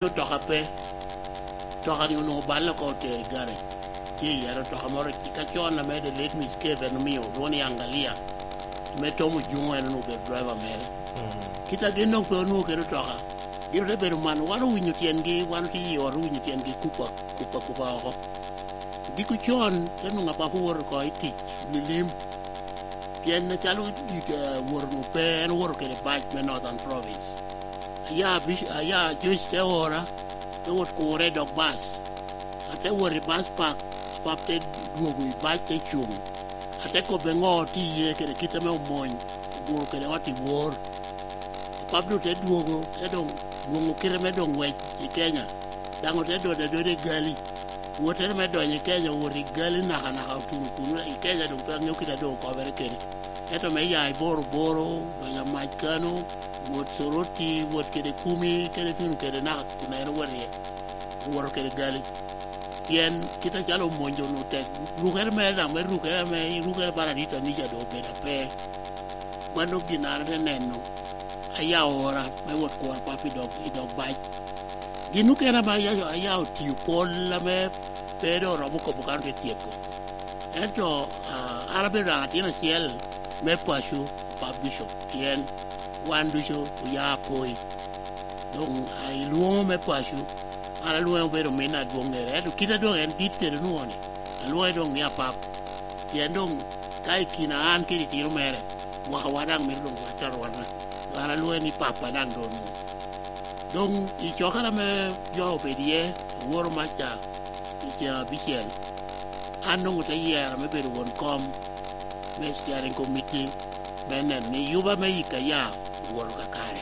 ko toka pe toka ni no balla ko te gare ki yaro toka moro kika chona me de let me skebe no mio doni angalia me tomu jungo no be driver mere kita gendo ko no ke toka giro de ber man waru winyu tiengi wan ti yoru winyu tiengi kupa ko diku chon tenu ngapa wor ko iti lilim tien na chalu di wor no pe no wor ke back me northern province ya just te ora te wor ko re dog bus ate wor bus park papte duogo I back te chung ate ko bengo ti ye ke kita me moñ wor ke oti wor pabdu te duogo te dong ngongo kire me dong we I Kenya dango te do de gali wotere me do ni Kenya wori gali na kana ka tunu I Kenya dong to ngeu kita do ko bere kere eto me ya boro do ya majkano wot soroti wot kede kumi kede tunu kede na kuna ero wor kede gali yen kita jalo monjo no tek ruker me da me ruker paradito ni jado bera pe mano ginare neno aya ora me wot ko papi dog bai ginu kera ba aya tiu pol la me pero robo ko bukan ke tieko eto arabe ra tina ciel me pashu pabisho tien wandu sho ya poi dong ai luo me pashu ala luo pero mena dongere eto kita do en dit ke no ni luo dong ya pap tien dong kai kina an ke tiro mere waka wadang me dong watar wana ala luo ni papa dang do no dong I chokala me yo pedie wor macha I bichel anong te yer me bedo won kom me steering committee benen ni yuba me ikaya wor ka kare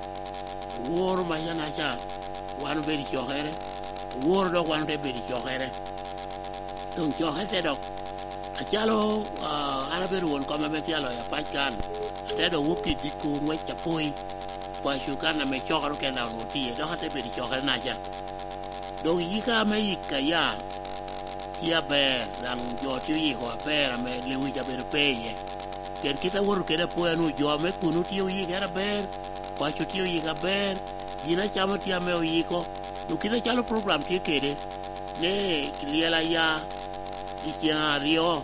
wor ma yana cha wan be chokere wor do wan be chokere dong chokere dok achalo ala bedo won kom me tialo ya pachkan te do wuki diku ngwe chapoi kwa shukana me chokaro ke na utie do hate be chokare na ja do yika me ikaya ya be lang jo ti yi ko be ra me le wi ja be peye ken kita wor ke da po anu jo me kunu ti yi ga be kwa chu ti yi ga be gina chama ti ame yi ko do kita chalo program ti kede ne kliela ya ikia rio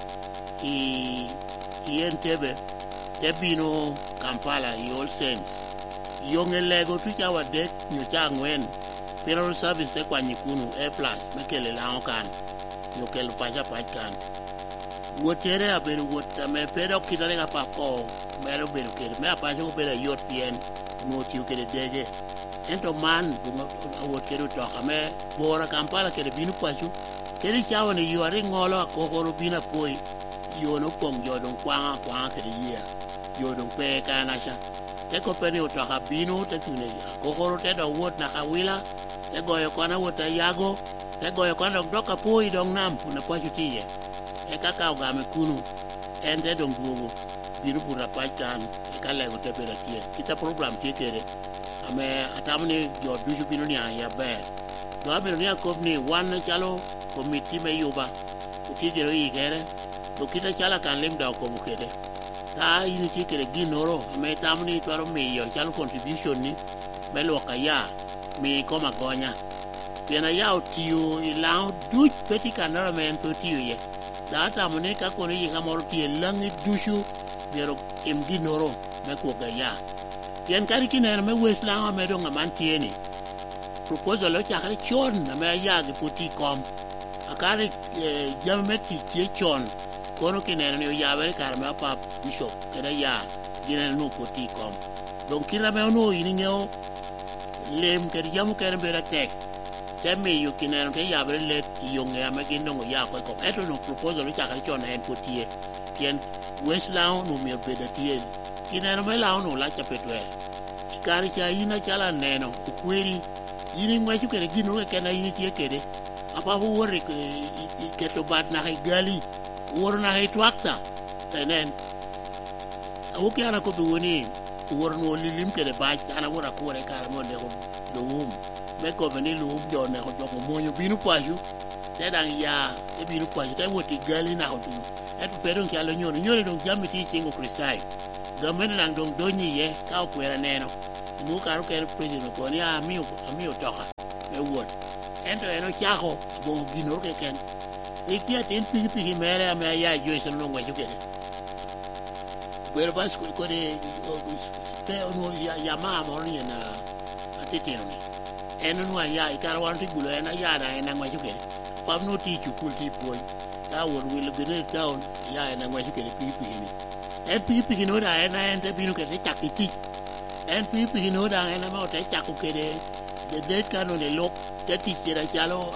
I entebe tebino Kampala I all sense yonge lego tu chawa det nyu changwen pero service te kwa nyikunu e plus mekele la okan nyu kel paja kan wotere aberu wota me pero kitare ga papo mero beru kere me apajo bela yot pien no tiu kere dege ento man bunga wot kere to kame bora Kampala kere binu pachu kere chawa ne yuare ngolo ko horo bina poi yono pom jodon kwanga kere yia jodon pe kana sha te ko peni utoka binu te tune kokoro te do wot na kawila te goyo kona wot yago te goyo kona doka poi dong nam kuna pachu tiye e kaka ugame kunu ende dong duogo binu pura pachan e kalego te bera tiye kita program tiye kere ame atamni jo duju binu ni ya ber do abinu ni akobni wan chalo komiti me yuba ukigero yigere do kita chala kan lim da ko bukede ta ini ti kere ginoro me tamni twaro mi yo chal contribution ni melo kaya mi koma gonya pena ya otiu ilao duch peti kanara men to tiu ye data mone ka ko ni ngamor ti langi dushu bero im ginoro me ko gaya yen kari kinere me wesla me do ngaman tieni proposal lo chakare chon na me ya gi puti kom akare jameti ti chon kono kinere ni ya bere karme apa bishop kera ya gine no poti kom donc kira me no ini ngeo lem ker jamu ker bera tek teme yo kinere te ya bere let yonge ama gindo ya ko ko eto no proposal cha ka chona en potie kien weslao no me beda tie kinere me lao no la cha petwe ikari cha ina chala neno ukweri yini ngwachu kere gino ke na yini tie kere apa bu wori ke to bad na gali worna hay twakta tenen awoki ana ko be woni worno lilim kede baaj ana wora ko re kala mo de ko do wum me ko beni lu do ne ko ko moñu binu paju te dang ya e binu paju te woti gali na ko tu e to pedon ki ala nyoni don jammi ti cingo kristai do men lang don donyi ye ka ko era neno mu karo ke president ko ni amiu toka e wuot ento eno chako bongo gino ke ken ikia tin piki mere ame ya joyce no ngwe jukere pero bas ko de te no ya mama ni na atitino ni eno no ya ikara wan ti gulo ena ya da ena ngwe jukere pam no ti chukul ti poi ta wor wil gene town ya ena ngwe jukere piki ni piki no da ena ente binu ke te chakiti en piki no da ena ma te chakukere de kanu de lok te ti kira chalo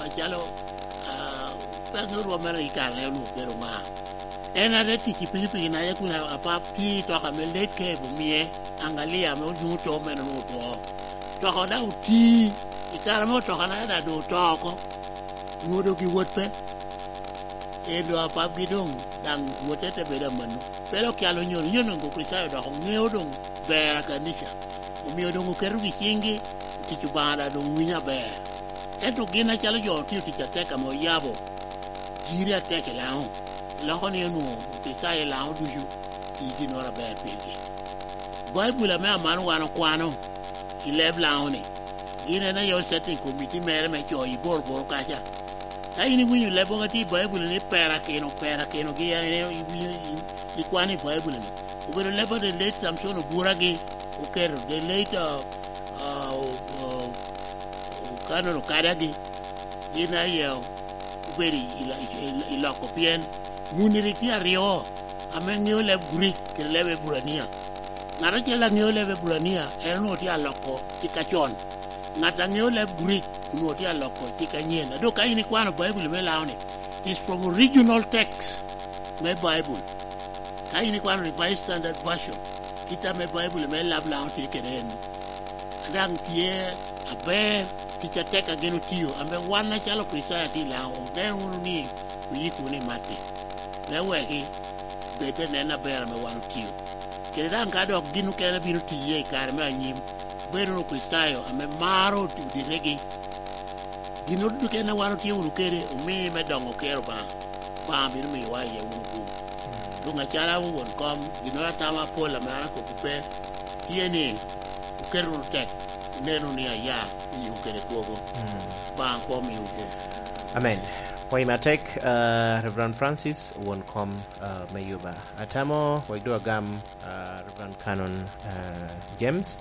panguru Amerika le no pero ma ena de ti piki na ya kuna apa ti to ka me let ke bu mie angalia me no to me no to ko da uti ikara mo to kana da do to ko no do ki wot pe e do apa bidong dang wote te be da manu pero kyalo nyono ngo krista do ko ngeo dong bera kanisha o mio dong keru ki chingi ti chubara do winya be eto gina chalo jo ti teka mo yabo giri ateke lao ko ni no ti sai lao duju ti no ra be pege bible me amanu wana kwano ileb lao ni ina na yo setting committee mere me cho ibor kacha ai ni winyu lebo ngati bible ni pera keno gi ya i kwani bible ni ubero lebo de late samson buragi o kero de late kano no karagi ina yo uberi ila kopien muniriki ario amengio le greek ke lebe burania ngara chela ngio lebe burania eno ti aloko tikachon ngata ngio lebe greek no ti aloko tikanyena do kai ni kwano bible me laone is from original text me bible kai ni kwano revised standard version kita me bible me labla ti kereno adang tie abe kicha teka geno tio ambe wana chalo krista ti lao den unu ni yiku ni mate le wegi bebe nena bera me wanu tio kere dan kado ginu kere binu tiye kare me anyim bero no kristayo ame maro ti diregi ginu du kena wanu tio unu kere umi me dongo kero ba biru me wa ye unu kum dunga chala won kom ginu tama pola me ana ko kupe tiene ukero no tek neno ni aya yu kere kogo ba ko mi uko amen. Waimatek Reverend Francis wonkom mayuba atamo waidua gam Reverend Canon James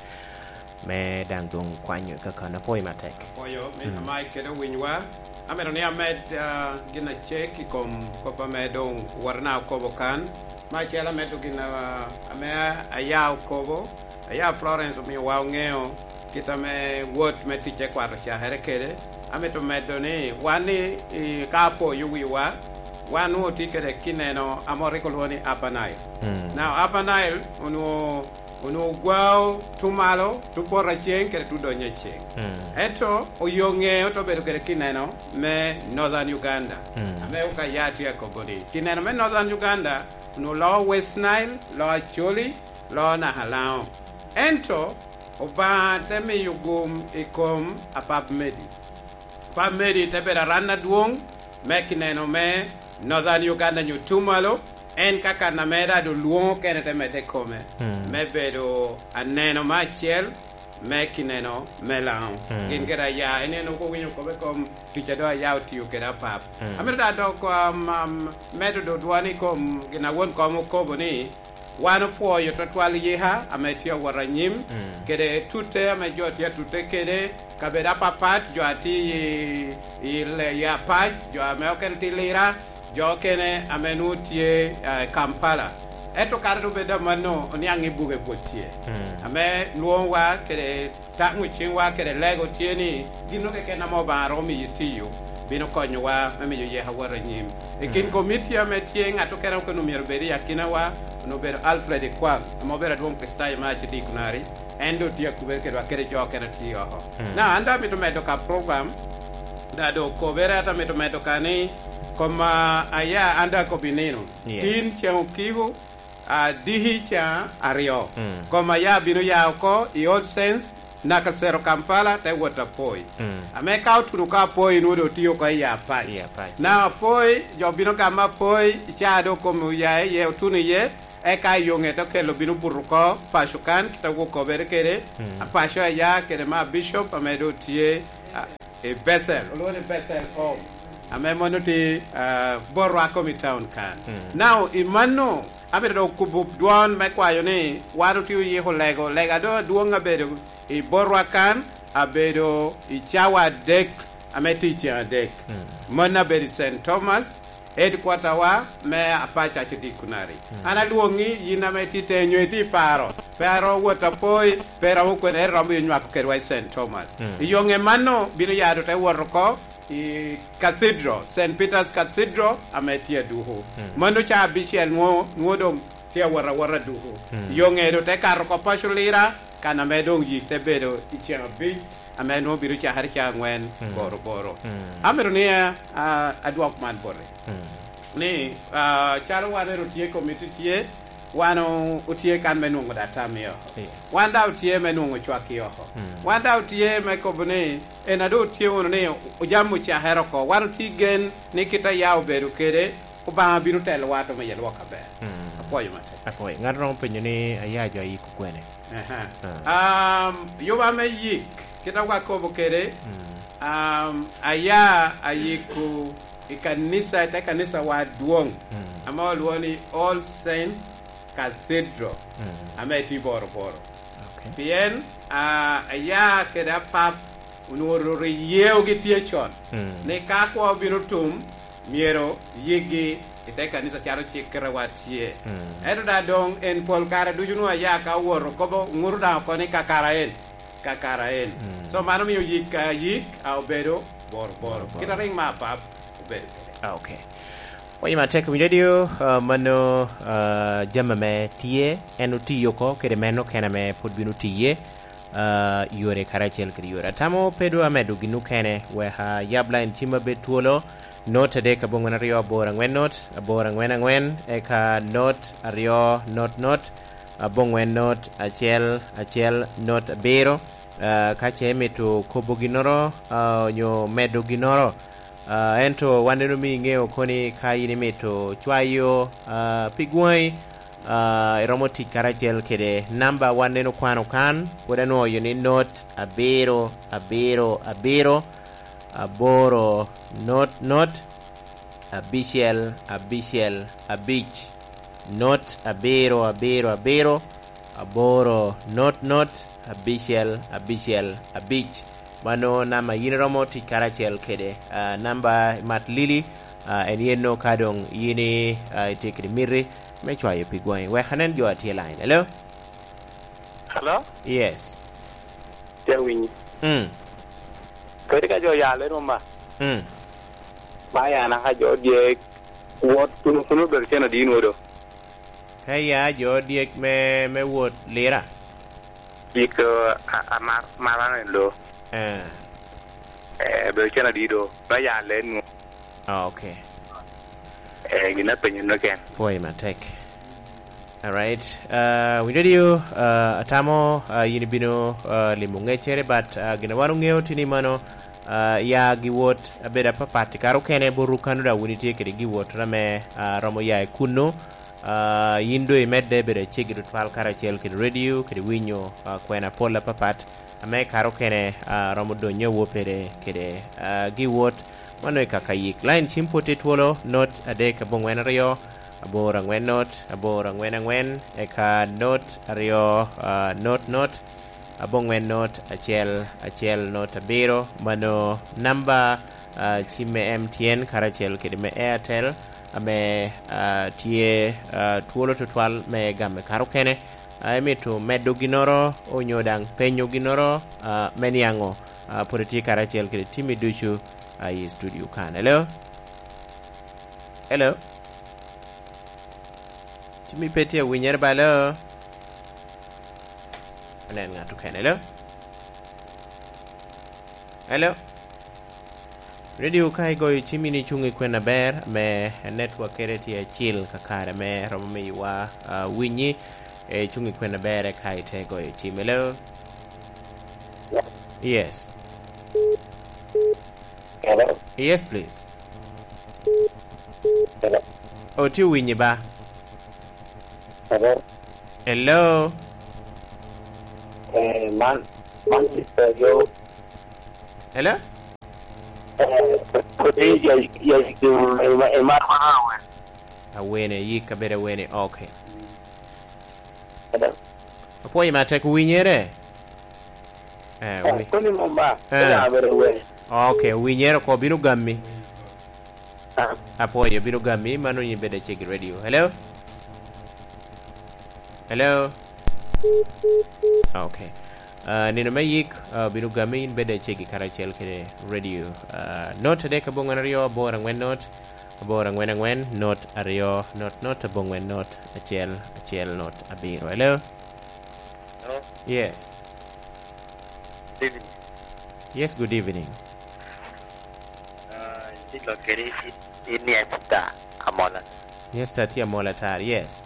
me dangdong kwanyo kakana Waimatek oyo me mai kedo winwa amero ni amed gina check kom kopa medong warna kobo kan ma chela meto gina ame aya kobo aya Florence mi wangeo kita me wot me tiche kwaro cha herekere ameto medoni wani kapo yuwiwa wanu tikere kineno amoriko loni apanail now apanail uno gwao tumalo tupora cheng kere tudonye cheng eto oyonge to bedo kere kineno me Northern Uganda ame uka yati ya kogodi kineno me Northern Uganda uno lo West Nile lo Acholi lo Nahalao ento oba teme yugum ikom apap medi pamedi tebera ranna duong mekineno me Northern Uganda nyutumalo en kaka na mera do luongo kene temete kome mebedo aneno machiel mekineno melao ingera ya eneno ko winyo ko be kom tichado ya tiu kera pap amerda do ko medo do dwani kom gina won kom ko boni wano po yo totwal yeha ametia waranyim kede tute amejotia tute kede kabeda papat jo ati ile ya paj jo ameoken tilira jo kene amenutie Kampala eto kardo beda mano oniangi buge potie ame luonwa kede tangu chingwa kede lego tieni gino ke kena mo baro mi yitiyo bino konywa mamiyo yeha waranyim ekin committee ametie ngato kera ko numero beri yakina wa no ber Alfred Kwang mo ber adwong pesta ma chiti kunari endo tia kuber ke wakere jo kena tiyo na anda mi to medo ka program da do ko bera ta medo kani koma aya anda ko bineno tin chao kigo a dihi cha ario koma ya bino ya ko i all sense nakasero Kampala te wota poi ameka utunu ka poi nudo tiyo ko ya pa na poi jo bino kama poi chado komu ya ye utunu ye eka yonge to kelo binu buruko pashukan kita wo kobere kere pasho ya kere ma bishop amedo tie e Bethel ulone Bethel home ame monuti borwa komi town kan now imano ame do kubub duan me kwayo ni waru tiu yeho lega do duonga bedo i borwa kan abedo i chawa dek ame teacher dek mona bedi St. Thomas headquarter wa me apacha chiti kunari ana luongi yina me titenyo iti pero wota poi pero ko ne rombo nyak kerwa St. Thomas yonge mano bino yado te worko i cathedral St. Peter's Cathedral ametia duho mano cha bishel ngodo tia wara duho yonge do te karo ko pasulira kana medong yite bedo ichia big ameno biru cha har cha ngwen boro amero ne adwak man bore ni chalo wane rotie committee tie wano utie kan menungo datamio wanda utie menungo chwakio wanda utie mekobne enado utie wono ne ujamu cha heroko wano tigen ni kita yaw beru kede uba biru tel wato me yelwa kabe apoyo mate apoyo ngadro penyo ni ayajo yiku kwene yoba me yik kita wakobo kede aya ayiku ikanisa ta kanisa wa duong ama luoni All Saint Cathedral ameti boro okay bien aya keda pap unoro yeo gitiechon ne ka ko binutum miero yigi ite kanisa charo chikra watie edo da dong en pol kara dujuno aya ka woro kobo ngurda ko ne kakaraen so mano mi yik au bedo boro kita ring ma pap okay Wayima tek mi radio mano jamame tie enu tiyo ko kede meno kena me podbinu tiye yore karachel kede yore tamo pedo amedu ginu kene weha yabla en chima betuolo note de ka bongwana rio abora ngwen note abora ngwen eka note ario note abongwen note achel note bero kache meto kobo ginoro nyo medo ginoro ento waneno mi ngeo koni kaini meto chwayo pigwai romo tikarachel kede number waneno kwano kan kodano yoni note abero aboro note abishel abich note abero aboro note abishel abich mano nama yini romo tikarachel kede number mat lili en yenno kadong yini tikri mirri me chwayo pigwai we hanen jo atie line hello yes Tewin Kaya jo ya le roma ba ya na ha jo die wot kunu ber chena di no do kaya jo die me wot lera dik amar lo ber chena di do ba ya le no okay gina penyo no ken boy man take all right we did you atamo yini bino limunge chere but gina waru ngeo tini mano ya giwot abeda papati karo kene boru kanuda wuniti kede giwot rame romo ya kuno yindo imedde bere chegiru twal karachel kede radio kede winyo kwena pola papat ame karo kene romo do nyowo pere kede giwot mano kakayik line chimpote twolo not adeka bongwen rio abora ngwen not abora ngwen eka not rio not abongwen not achel not abiro mano number chime MTN karachel kede me Airtel ame tie twolo total me game karo kene emeto medo ginoro onyodang penyo ginoro meniango politi karachel kede timi duchu ai studio kan hello timi pete winyer balo anen ngatu kan hello radio kai go timi ni chungi kwena ber me network ereti ya chill kakare me romo me wa winyi chungi kwena ber kai te go timi hello yes hello yes please hello o ti winyi ba man yo Hello? Awene yik kabere wene. Okay. Apoy matek winyere. Koni momba. Okay, winyere ko binu gammi. Apoy binu gammi manu yimbede cheki radio. Hello? Hello? Okay. Nino mayik binu gammi yimbede cheki karachel kene radio. Note de kabongan rio borang wen note. Borang wen note ario not abongwen note achel note abiro. Hello? Hello? Yes. Good evening. Yes, good evening. It's located in Niesta, Amola. Yes, Tati Amolatar, yes.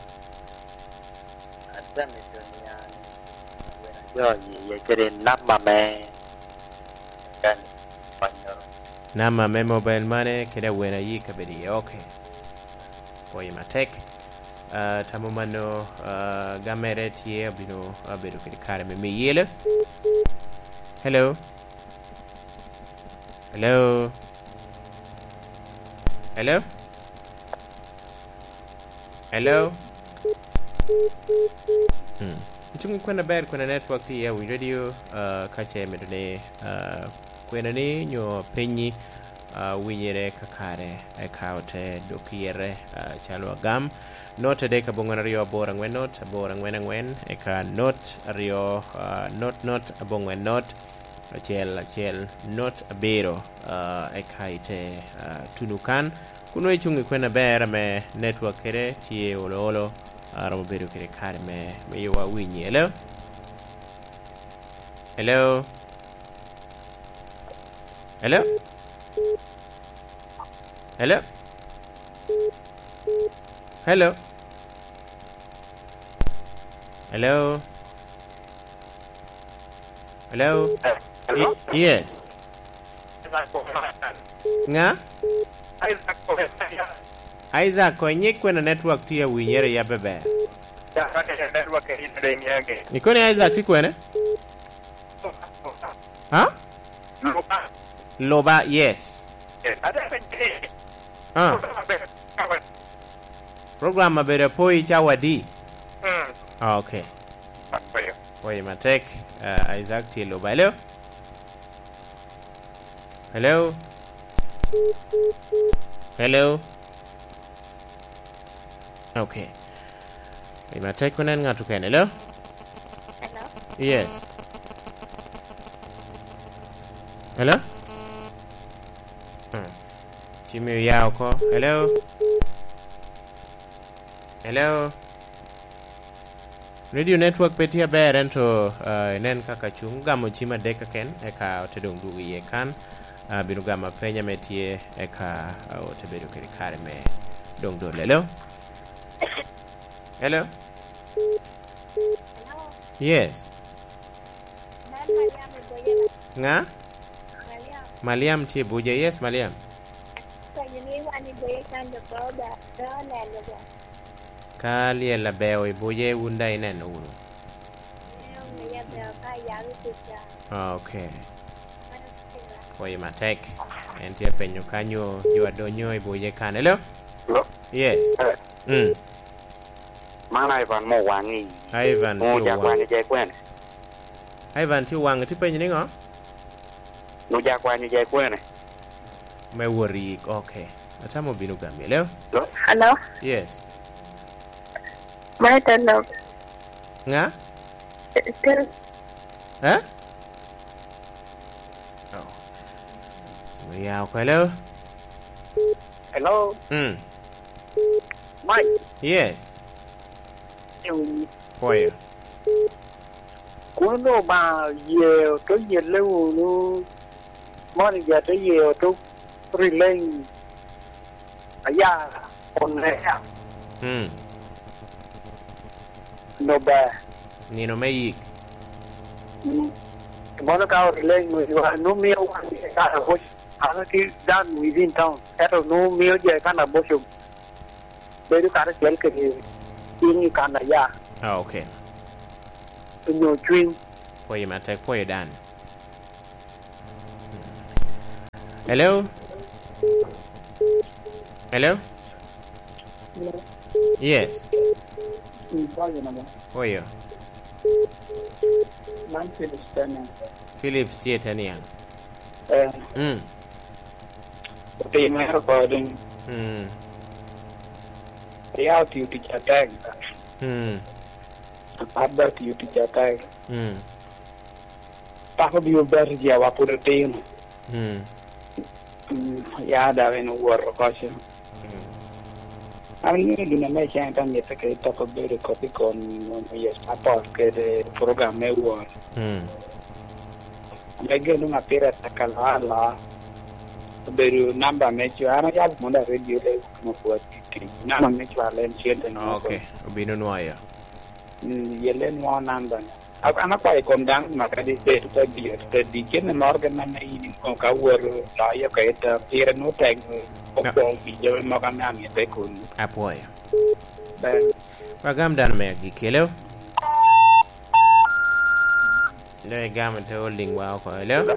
Nama me mobile money keda wena yika bedi. Okay. Boy matek. Tamumano gamere tie bino abedo kedi kare me yele. Hello. Hello. Hello. Hello. Itungi kwenda bad kwenda network ti ya radio kache medone kwenda ni nyo penyi winyere kakare kaote dokiere chalo agam note de ka bongon rio borang wen not borang wen eka not rio not abongwen not achel not abero eka ite tunukan kuno ichungi kwenda bera me network kere tie olo ramo bedo kere kare me yiwa winyi. Hello? Hello? Hello? Hello? Hello? Hello? Hello? Hello? Yes. Nga? Isaac ko nyekwe network tiya winyere ya bebe. Nikoni Isaac tikwene? Huh? Loba, yes. Program mabere poi chawadi. Okay. Wait, matek Isaac ti Loba. Hello? Hello? Hello? Okay. Wait, matek kunen ngatu ken. Hello? Hello? Yes. Hello? Jimmy Yauko. Hello? Hello? Radio network petia beren to nen kaka chung gamo chima deka ken eka otedong dugi ye kan binu gama penya metie eka otebedo kiri kare me dong do. Hello? Hello? Hello? Yes. Nga? Maliam tie buje. Yes, Maliam. Kali la beo buje unda inen uru. Okay. Oye matek. Entie penyo kanyo jua donyo buje kan. Hello? Hello? Yes. Mana Ivan mo wangi. Ivan Mo ti jakwani je kwene. Ivan ti wang ti penyo ningo? Mo jakwani je kwene. Me worry. Okay. Atamo binu gambi. Hello? Hello? Yes. My turn now. Nga? Still. Huh? Oh. Yeah, hello? Hello? Mike. Yes. Boy. Kuno ba ye to ye lewu no. Moni ya to ye to relay. Aya on there. No ba. Ni no me Mono ka relay no me ka bush. Ana ki done within town. Pero no me je kana bush. Pero ka sel ke ini kana ya. Oh, okay. No twin. Boy matek boy dan. Hello? Hello? Yes. Oyo. Philips Tietanian. Out you teach attack. About you teach attack. Papa be better, yeah, put a team. Yeah, that in a word of caution. I mean, you know, make a time you take a talk of the copy on yes, apart the program may work. I get them a period at Kalala. The number make you have more regular what number make you learn children. Okay, we don't know why. You learn one number. I'm not quite come down, my credit to the deacon and organ and eating on cover, lawyer, here no tag, you Mogamami, they couldn't. Apoy. Pagam dan Maggie Kilo. No garment holding wow for hello.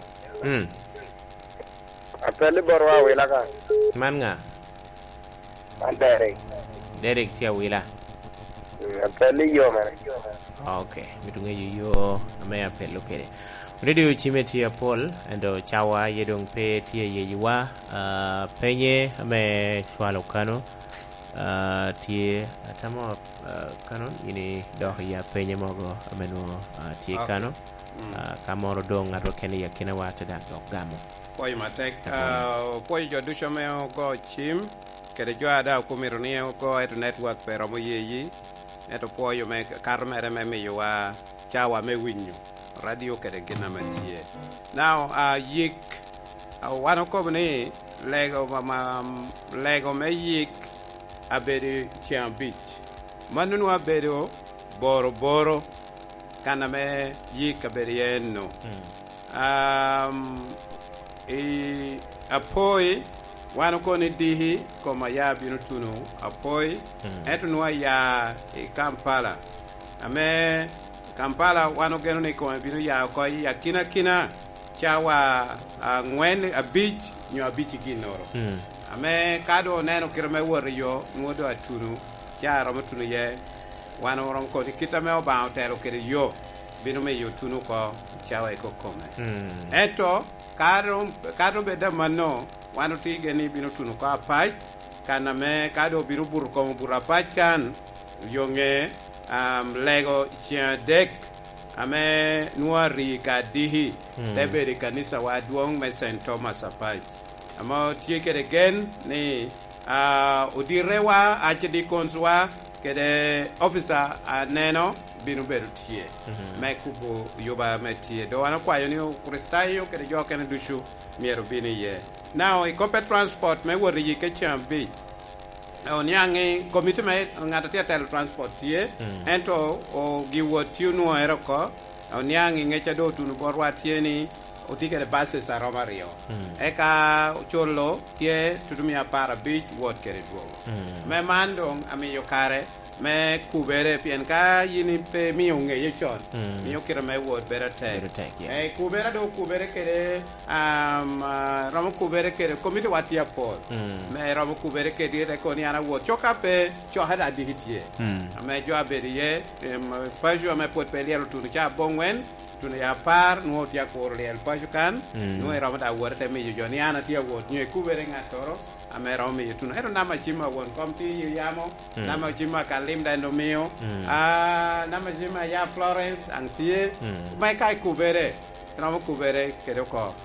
A Peliborwa Willaga. Manga. And Derek. Derek Tia Willa. A Pelio man. Okay, mitunga yo ame apel lokere. Radio Chimetia Paul and Chawa Yedong Pe Tia Yewa Penye ame Chwalo Kano Tie Atamo Kano ini doh ya Penye Mogo ameno Tie Kano Kamoro dong ato kene ya kina wata da dog gamo. Poi matek poi jo dusho meo go chim kede jo ada kumirunie go eto network pero mo yeyi eto poi yo me karmere me yo wa chawa me winyu radio kede gina matie now yik wano ko ni lego lego me yik abedi chiam beach manunu abedo boro kana me yik abedi enno apoi wano koni dihi koma ya binu tunu apoi etu nuwa ya Kampala ame Kampala wano geno ni koma binu ya koi ya kina chawa ngwen a beach nyo a beach ginoro ame kado neno kirame wori yo nuodo atunu cha ramo tunu ye wano rom koni kita me oba otero kiri yo binu me yo tunu ko chawa iko kome eto kado beda mano wano tige ni binu tunu ko apaj kana me kado binu buru ko buru apaj kan yonge lego chia dek ame nuari ka dihi debere kanisa wa duong me St. Thomas apaj amo tige again ni udirewa achidi konswa kede officer neno binu beru tie me kubo yoba metie do wana kwa yoni kristayo kede jo kene dushu miero bini ye now ikope transport me wori yike chambi onyangi komite me ngata tel transport tie ento o giwo tiunu eroko onyangi ngecha do tunu borwa tie ni otike de bases a Romario eka cholo tie tutumia para beach wot kere duo me mandong ami yokare me kubere pien ka yini pe miyo nge yechon miyo kira me wot better take kubera do kubere kere ramo kubere kere komite watia pol me ramo kubere kere de koni ana wot choka pe chohada dihitie me jo aberiye pajo me pot peliero tunu cha bongwen tunu ya par no tia ko real pajukan no era mata worte mi joni ana tia wot nyi kubere ngatoro amera mi tunu ero nama chima won komti yamo nama chima kalim dando mio nama chima ya Florence antie mai kai kubere ramo kubere kedo ko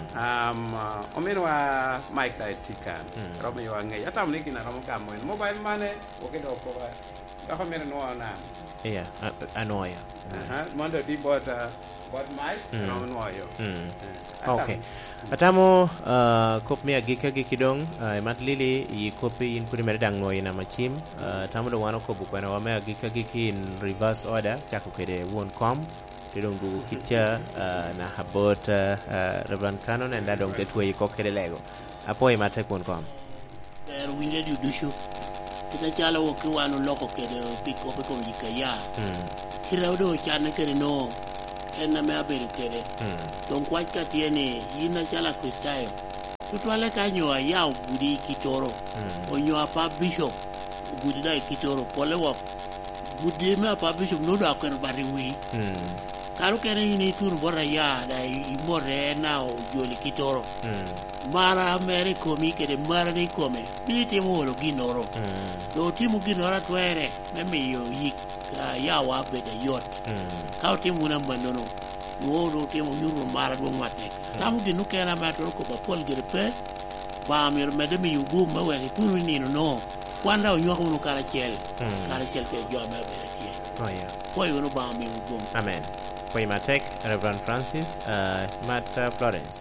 omenwa Mike Daitika ramo yo ngai atam ni kina ramo kamo mobile money okedo ko ba famere no na yeah anoya mondo di bota bot mai ramo no yo okay atamo kop me agika gikidong matlili yi kopi in primary dang no ina machim tamo do wano ko bukwana wa me agika giki in reverse order chako kede won com tidong du kitcha na habot Reverend Canon and dadong tetwe ko kede lego apo e mate won com winje du dushu kita chala wo ki wano loko kede piko pe kom yikaya kira do chana kede no enna me aberu kede donc kwa katiene yina chala kristayo tutwale ka nyua ya gudi kitoro o nyua pa bishop gudi da kitoro pole wa gudi me pa bishop no da ko bari wi karu kene ni tur bora ya da imore na o joli kitoro mara Americo mi che de mara nei come biti mo lo ginoro do timu ginora twere me mi yo yik ya wa be de yot ka timu na bandono wo do timu yuru mara do matek tamu ginu kena ma to ko ba pol gere pe ba mi me de mi yugo ma we tunu ni no kwanda o nyoko no kala chel ke jo me be tie Oh yeah. ko yo no ba mi yugo Amen. Matek, Reverend Francis, Matt Florence.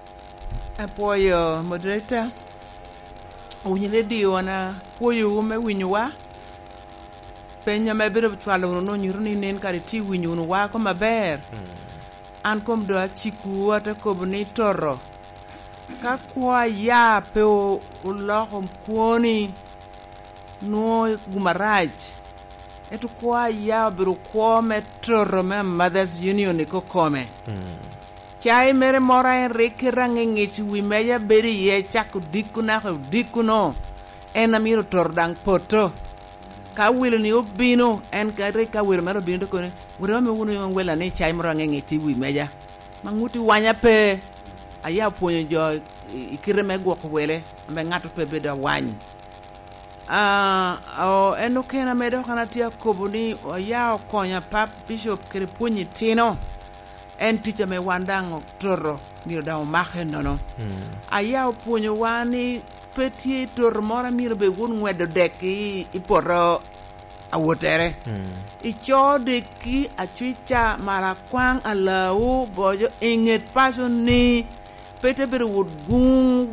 Apoyo moderator. Unyele di wana poyo ume winywa. Penya mebiro twalo no nyuru ni nen kare ti winyunu wa ko maber. An kom do chiku ata ko ni toro. Ka kwa ya pe o lo kuoni no gumaraj. Etu kwa ya biru kwa metoro me Mothers Union ko kome. Chai mere mora en reke range ngechi wimeya beri ye chaku dikuna ko dikuno. En amiro tordang poto. Ka wil ni obino en ka reka wil mero bino ko ne. Wura me wunu yon wela ne chai mora ngechi wimeya. Manguti wanya pe aya ponyo jo ikire me gwo ko wele mbe ngato pe be da wany. Eno kena medo kana tia kobuni ya konya pap bishop kere punyi tino en ticha me wandango toro miro da mahe nono aya punyo wani peti tor mora miro be won wedo deki iporo awotere icho deki achicha mara kwang alawu bojo inget paso ni pete bere wud gung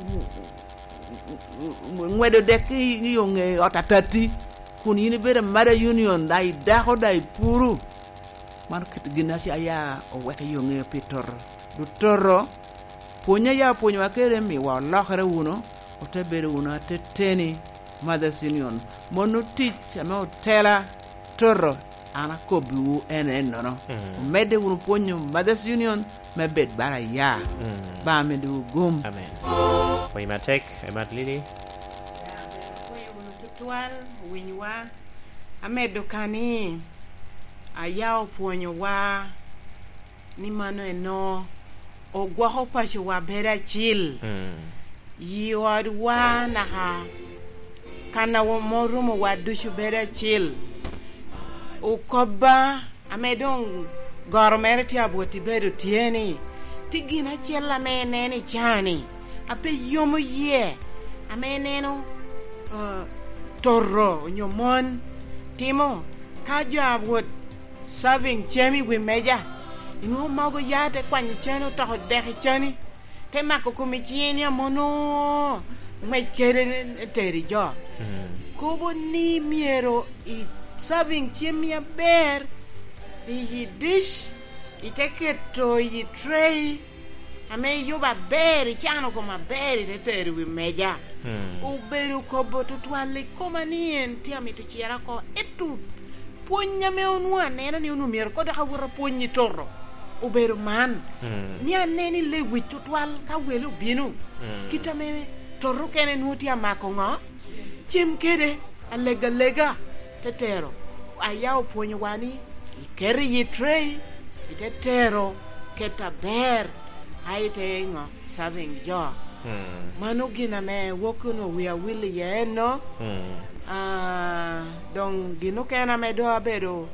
ngwedo deki yonge otatati kun yini bere Mother Union dai dako dai puru man kit ginasi aya o weke yonge pitor du toro ponya ya ponya wakere mi wa lokere uno o te bere uno teteni Mothers Union mono teach ame o tela toro ana kobu enen no mede uno ponyo Mothers Union me bed bara ya ba me du gum Amen. Matek, Matt Lily. Tutual winywa amedo kani ayao ponyo wa ni mano eno ogwa hopashi wa bera chill yiwad wa naha kana wo morumo wa dushu bera chill ukoba amedong gormerti aboti bedo tieni tigina chella meneni chani ape yomo ye ameneno torro nyomon timo kajo abot serving chemi we meja ino mago yate kwany chano to de chani te mako kumichini mono me kere teri jo kobo ni miero I serving chemi ber I dish I take it to I tray ame yuba beri chano koma beri de teri we meja uberu kobo tutwali koma nien tiami tu chiara ko etu punya me onwa nena ni unu mier ko da hawra punyi torro uberu man ni aneni lewi tutwal ka welu binu kita me torro kene nuti amako nga chim kede alega lega tetero ayao punyo wani ikeri yi tray itetero keta ber haite nga serving jo manu gina me wokuno we are willing ye no donc gino kena me do abedo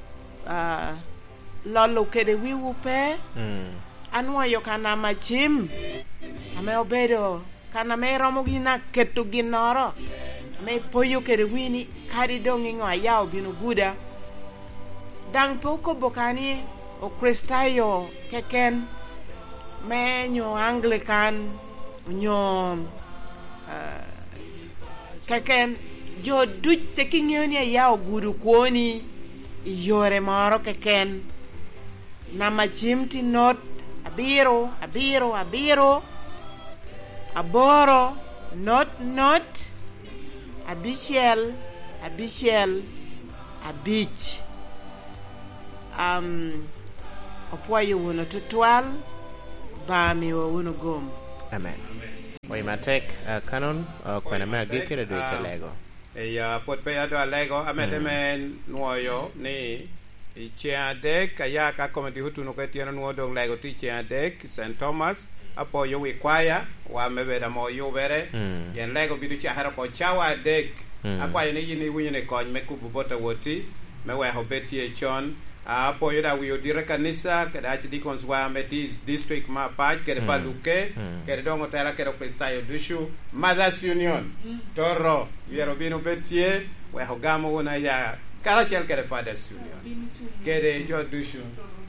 lolo kede wi wupe anwa yo kana machim ame obedo kana me romo gina ketu ginoro me poyo kede wini kari dongi ngo ayao binu guda dang poko bokani o kristayo keken me nyo Anglican nyo keken jo duj taking yoni ya guru kwoni yore maro keken na machimti not abiro aboro not abichel abich opwa yo wono tutwal ba mi wo wono gom Amen. Oi matek kanon kwena me gikere do lego. Ya pot pe ado lego amede men nuoyo ni ichia dek aya ka komedi hutu no ketiano nuo dong lego ti ichia dek St Thomas apo yo wi kwaya wa mebeda mo yo bere yen lego bidu cha haro ko chawa dek akwa ni yini winyo ne kony me kubu bota woti me we ho beti e chon apo yo da wi odire kanisa kada Archdeacons wa me district ma pa kede baluke kede dongo tera kede Kristayo dushu Mothers Union toro yero binu betie we ho gamo wona ya kala chel kede Fathers Union kede jo dushu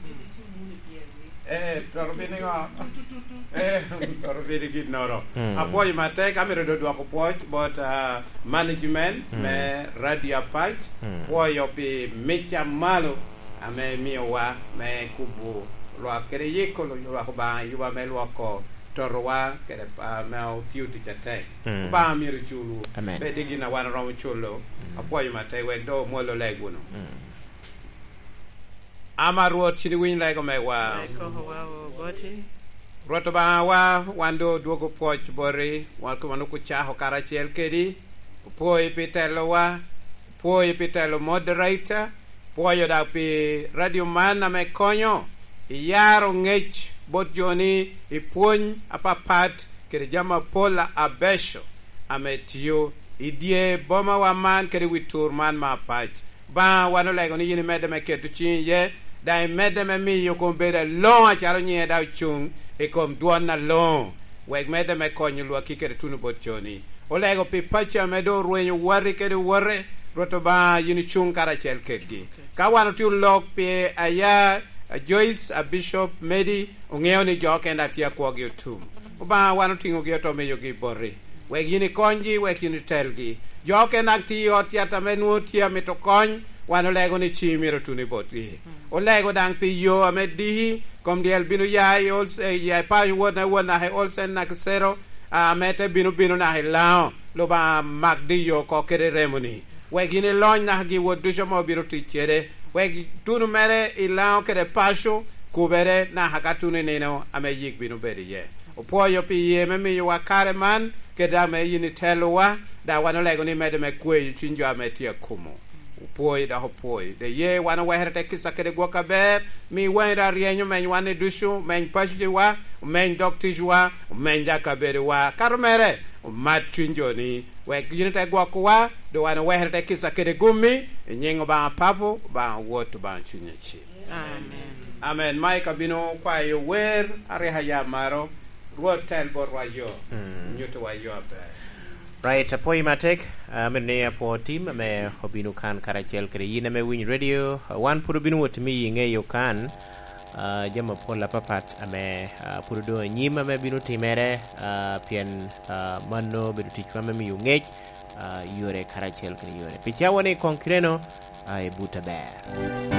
toro bini nga toro bini git noro apo yo mate kamero do ko poch but management me radio patch po yo pi mecha malo ame miwa me kubu lo akere yeko lo ko ba yuba me lo ko torwa kere me tiu ti chate ba mi ru chulu be digina wan ro chulo apo yo mate we do mo lo leguno amaruot chini win lego me wa ko wa boti roto ba wa wando duogo poch bori wa ko manu ku chaho karachiel kedi poi pitelo wa poi pitelo moderator poi da pi radio man na me konyo yaro ngech bot joni ipuony apapat kede jama pola abesho ametio idie boma wa man kede witur man ma pach ba wano lego ni yini mede me ketu chin ye dai mede me mi yo kom bere long a charo nye da chung e kom duon na long weg mede me konyo lwa kikere tunu bot joni o lego pi pacha medo ruenyo wari kede ware roto ba yini chung karachel kedgi ka wano tu lok pi aya Joyce a Bishop Medi ongeo ni joke ndatia kwa gi tum ba wano tingo gi to meyo gi borri weg yini konji weg yini telgi joke nakti yot yata menu tia mito kony wano lego ni chimiro tuni botri o lego dang pi yo amedi kom diel binu ya also ya pa wona he also na ksero mete binu na he lao lo ba magdi yo ko kere remoni weg yini lony na gi wodusho mo biro tichere weg tunu mere ilao kere pasho kubere na hakatune neno ame yik binu beri ye opo yo pi ye me mi wakare man keda me yini telowa da wano lego ni mede me kwe chinjo ame tia kumo upoi da hopoi de ye wana weherte kisa kede gwoka ber mi wenda rienyo men wane dushu men pashu wa men dokti wa men jaka beri wa karmere mat chinjo ni we yini te gwoko wa do wana weherte kisa kede gumi nyingo ba papo ba wotu ba chinyechi amen mai kabino kwa yo wer are haya maro rotel borwayo nyuto wayo abe right apoy matek amene apo team me hobinu kan karachel kre yine me win radio one puru binu wotmi nge yo kan jama pola papat ame puru do nyima me binu timere pien manno bidu tikwa me yungech yore karachel kre yore picha woni konkreno ay buta ber